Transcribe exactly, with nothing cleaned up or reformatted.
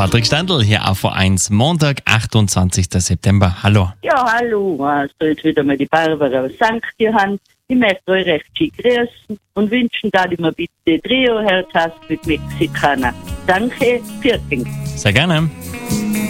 Patrick Standl hier auf V eins, Montag, achtundzwanzigster September. Hallo. Ja, hallo. Also jetzt wieder mal die Barbara aus Sankt Johann. Ich möchte euch recht schick grüßen und wünschen da immer bitte Trio Herzhaft mit Mexikaner. Danke, Vierting. Sehr gerne.